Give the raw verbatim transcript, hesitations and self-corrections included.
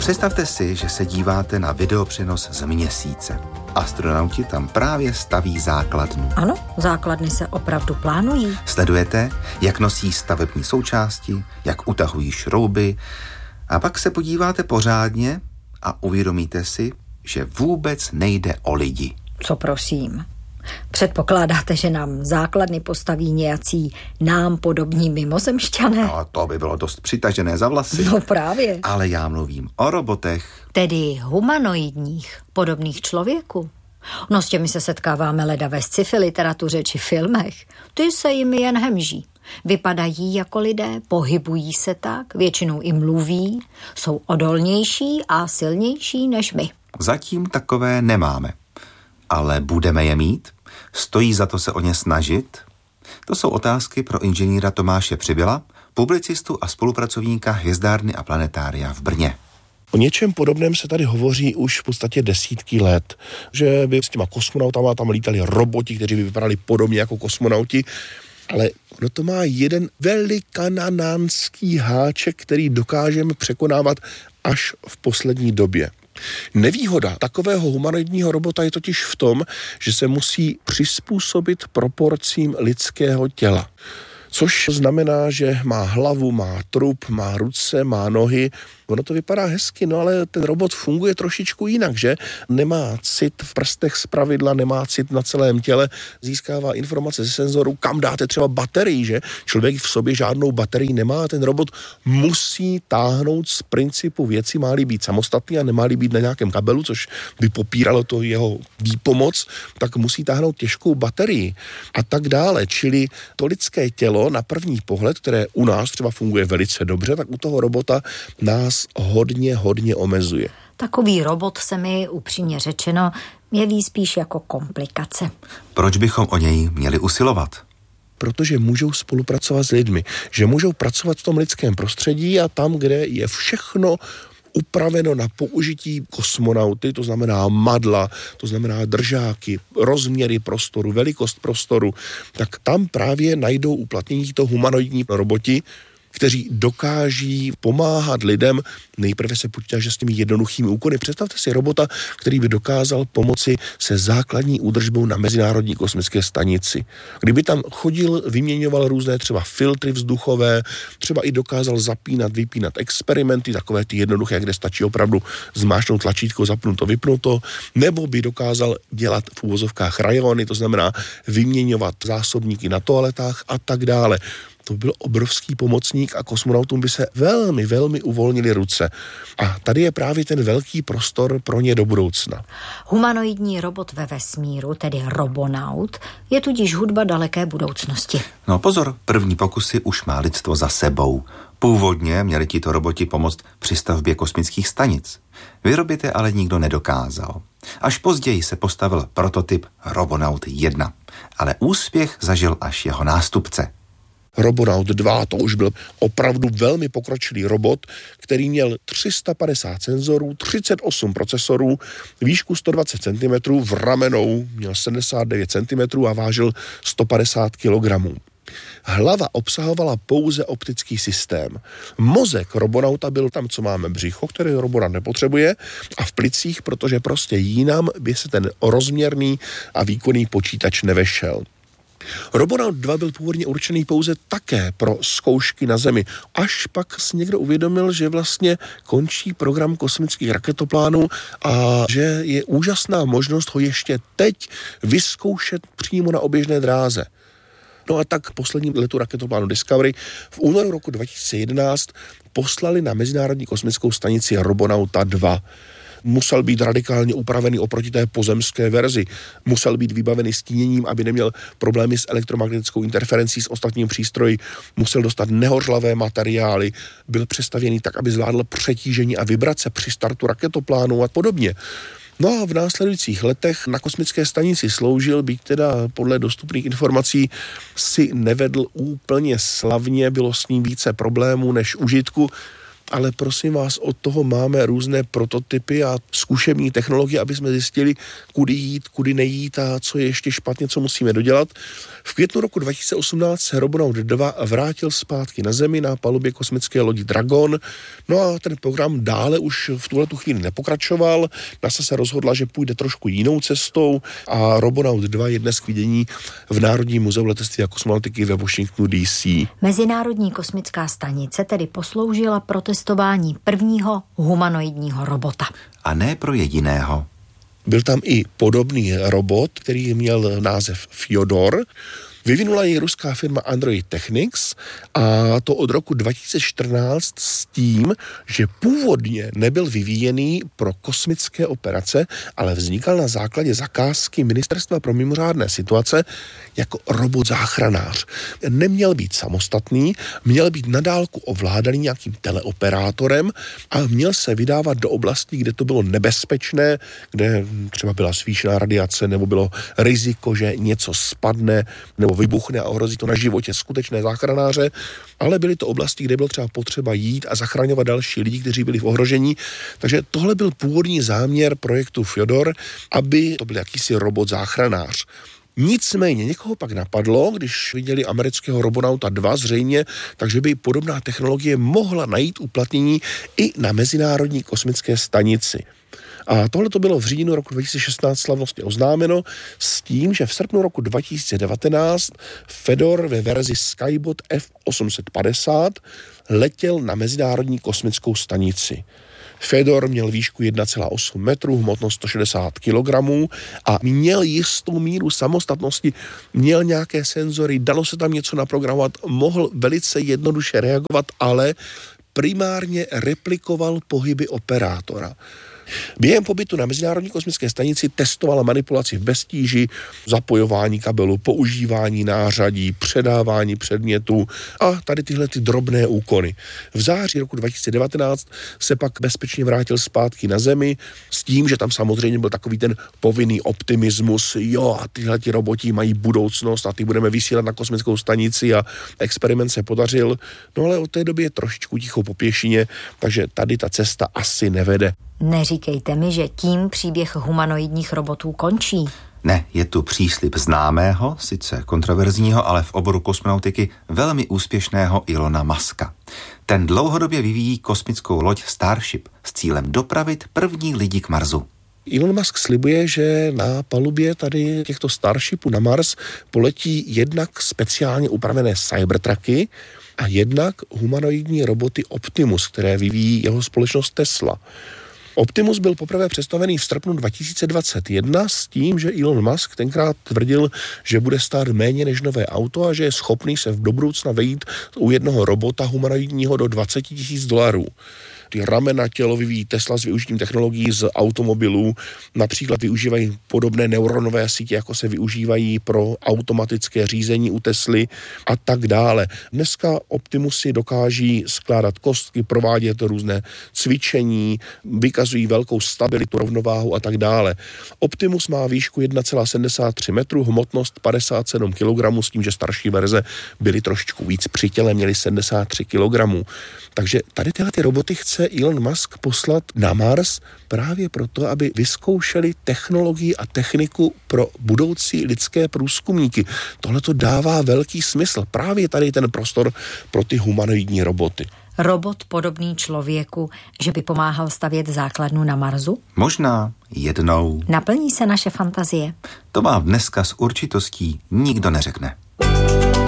Představte si, že se díváte na videopřenos z Měsíce. Astronauti tam právě staví základnu. Ano, základny se opravdu plánují. Sledujete, jak nosí stavební součásti, jak utahují šrouby a pak se podíváte pořádně a uvědomíte si, že vůbec nejde o lidi. Co prosím? Předpokládáte, že nám základny postaví nějací nám podobní mimozemšťané? No, to by bylo dost přitažené za vlasy. No právě. Ale já mluvím o robotech. Tedy humanoidních, podobných člověku. No s těmi se setkáváme leda ve sci-fi literatuře či filmech. Ty se jimi jen hemží. Vypadají jako lidé, pohybují se tak, většinou i mluví, jsou odolnější a silnější než my. Zatím takové nemáme. Ale budeme je mít? Stojí za to se o ně snažit? To jsou otázky pro inženýra Tomáše Přibyla, publicistu a spolupracovníka Hvězdárny a planetária v Brně. O něčem podobném se tady hovoří už v podstatě desítky let, že by s těma kosmonautama tam lítali roboti, kteří by vypadali podobně jako kosmonauti, ale ono to má jeden velikanánský háček, který dokážeme překonávat až v poslední době. Nevýhoda takového humanoidního robota je totiž v tom, že se musí přizpůsobit proporcím lidského těla. Což znamená, že má hlavu, má trup, má ruce, má nohy. Ono to vypadá hezky, no ale ten robot funguje trošičku jinak, že? Nemá cit v prstech zpravidla, nemá cit na celém těle, získává informace ze senzoru, kam dáte třeba baterii, že? Člověk v sobě žádnou baterii nemá, ten robot musí táhnout z principu věci, má-li být samostatný a nemá-li být na nějakém kabelu, což by popíralo to jeho výpomoc, tak musí táhnout těžkou baterii a tak dále. Čili to lidské tělo na první pohled, které u nás třeba funguje velice dobře, tak u toho robota nás hodně, hodně omezuje. Takový robot se mi upřímně řečeno jeví spíš jako komplikace. Proč bychom o něj měli usilovat? Protože můžou spolupracovat s lidmi, že můžou pracovat v tom lidském prostředí a tam, kde je všechno upraveno na použití kosmonauty, to znamená madla, to znamená držáky, rozměry prostoru, velikost prostoru, tak tam právě najdou uplatnění to humanoidní roboti, kteří dokáží pomáhat lidem. Nejprve se počítá s těmi jednoduchými úkony. Představte si robota, který by dokázal pomoci se základní údržbou na Mezinárodní kosmické stanici. Kdyby tam chodil, vyměňoval různé třeba filtry vzduchové, třeba i dokázal zapínat, vypínat experimenty, takové ty jednoduché, kde stačí opravdu zmáčknout tlačítko, zapnout to, vypnout to, nebo by dokázal dělat v úvozovkách rajony, to znamená vyměňovat zásobníky na toaletách a tak dále. To byl obrovský pomocník a kosmonautům by se velmi, velmi uvolnili ruce. A tady je právě ten velký prostor pro ně do budoucna. Humanoidní robot ve vesmíru, tedy robonaut, je tudíž hudba daleké budoucnosti. No pozor, první pokusy už má lidstvo za sebou. Původně měli tito roboti pomoct při stavbě kosmických stanic. Vyrobit je ale nikdo nedokázal. Až později se postavil prototyp Robonaut jedna. Ale úspěch zažil až jeho nástupce. Robonaut dva, to už byl opravdu velmi pokročilý robot, který měl tři sta padesát senzorů, třicet osm procesorů, výšku sto dvacet centimetrů, v ramenou měl sedmdesát devět centimetrů a vážil sto padesát kilogramů. Hlava obsahovala pouze optický systém. Mozek robonauta byl tam, co máme břicho, který robonaut nepotřebuje, a v plicích, protože prostě jinam by se ten rozměrný a výkonný počítač nevešel. Robonaut dva byl původně určený pouze také pro zkoušky na Zemi, až pak si někdo uvědomil, že vlastně končí program kosmických raketoplánů a že je úžasná možnost ho ještě teď vyzkoušet přímo na oběžné dráze. No a tak posledním letu raketoplánu Discovery v únoru roku dva tisíce jedenáct poslali na Mezinárodní kosmickou stanici Robonauta dva. Musel být radikálně upravený oproti té pozemské verzi. Musel být vybavený stíněním, aby neměl problémy s elektromagnetickou interferencí s ostatním přístroji. Musel dostat nehořlavé materiály. Byl přestavěný tak, aby zvládl přetížení a vibrace při startu raketoplánu a podobně. No a v následujících letech na kosmické stanici sloužil, byť teda podle dostupných informací si nevedl úplně slavně, bylo s ním více problémů než užitku. ale prosím vás, od toho máme různé prototypy a zkušební technologie, aby jsme zjistili, kudy jít, kudy nejít a co je ještě špatně, co musíme dodělat. V květnu roku dva tisíce osmnáct se Robonaut dva vrátil zpátky na Zemi na palubě kosmické lodi Dragon. No a ten program dále už v tuhletu chvíli nepokračoval. NASA se rozhodla, že půjde trošku jinou cestou a Robonaut dva je dnes k vidění v Národním muzeu letectví a kosmonautiky ve Washingtonu D C. Mezinárodní kosmická stanice tedy posloužila pro testování prvního humanoidního robota. A ne pro jediného. Byl tam i podobný robot, který měl název Fjodor. Vyvinula ji ruská firma Android Technics a to od roku dva tisíce čtrnáct s tím, že původně nebyl vyvíjený pro kosmické operace, ale vznikal na základě zakázky Ministerstva pro mimořádné situace jako robot záchranář. Neměl být samostatný, měl být na dálku ovládaný nějakým teleoperátorem a měl se vydávat do oblastí, kde to bylo nebezpečné, kde třeba byla zvýšená radiace nebo bylo riziko, že něco spadne nebo vybuchne a ohrozí to na životě skutečné záchranáře, ale byly to oblasti, kde bylo třeba potřeba jít a zachraňovat další lidi, kteří byli v ohrožení. Takže tohle byl původní záměr projektu Fjodor, aby to byl jakýsi robot záchranář. Nicméně někoho pak napadlo, když viděli amerického Robonauta dva zřejmě, takže by podobná technologie mohla najít uplatnění i na Mezinárodní kosmické stanici. A tohle to bylo v říjnu roku dva tisíce šestnáct slavnostně oznámeno s tím, že v srpnu roku dva tisíce devatenáct Fedor ve verzi Skybot F osm set padesát letěl na Mezinárodní kosmickou stanici. Fedor měl výšku jedna celá osm metru, hmotnost sto šedesát kilogramů a měl jistou míru samostatnosti, měl nějaké senzory, dalo se tam něco naprogramovat, mohl velice jednoduše reagovat, ale primárně replikoval pohyby operátora. Během pobytu na Mezinárodní kosmické stanici testovala manipulaci v beztíži, zapojování kabelu, používání nářadí, předávání předmětů a tady tyhle ty drobné úkony. V září roku dva tisíce devatenáct se pak bezpečně vrátil zpátky na Zemi s tím, že tam samozřejmě byl takový ten povinný optimismus, jo a tyhle ti roboti mají budoucnost a ty budeme vysílat na kosmickou stanici a experiment se podařil, no ale od té doby je trošičku ticho po pěšině, takže tady ta cesta asi nevede. Neříkejte mi, že tím příběh humanoidních robotů končí. Ne, je tu příslib známého, sice kontroverzního, ale v oboru kosmonautiky velmi úspěšného Ilona Muska. Ten dlouhodobě vyvíjí kosmickou loď Starship s cílem dopravit první lidi k Marsu. Elon Musk slibuje, že na palubě tady těchto Starshipů na Mars poletí jednak speciálně upravené Cybertrucky a jednak humanoidní roboty Optimus, které vyvíjí jeho společnost Tesla. Optimus byl poprvé představený v srpnu dva tisíce dvacet jedna s tím, že Elon Musk tenkrát tvrdil, že bude stát méně než nové auto a že je schopný se v do budoucna vejít u jednoho robota humanoidního do dvacet tisíc dolarů. Ty ramena tělo vyvíjí Tesla s využitím technologií z automobilů. Například využívají podobné neuronové sítě, jako se využívají pro automatické řízení u Tesly a tak dále. Dneska Optimusy dokáží skládat kostky, provádět různé cvičení, vykazují velkou stabilitu, rovnováhu a tak dále. Optimus má výšku jedna celá sedmdesát tři metru, hmotnost padesát sedm kilogramů, s tím, že starší verze byly trošičku víc při těle, měly sedmdesát tři kilogramů. Takže tady tyhle ty roboty chce Elon Musk poslat na Mars právě proto, aby vyzkoušeli technologii a techniku pro budoucí lidské průzkumníky. Tohle to dává velký smysl. Právě tady ten prostor pro ty humanoidní roboty. Robot podobný člověku, že by pomáhal stavět základnu na Marsu? Možná jednou. Naplní se naše fantazie? To vám dneska s určitostí nikdo neřekne.